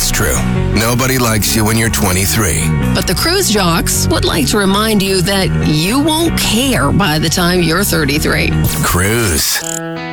It's true. Nobody likes you when you're 23. But the Cruise Jocks would like to remind you that you won't care by the time you're 33. Cruise.